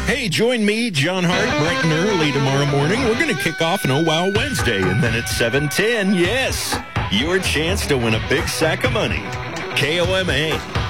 Hey, join me, John Hart, bright and early tomorrow morning. We're going to kick off an Oh Wow Wednesday, and then at 7:10, yes, your chance to win a big sack of money. KOMA.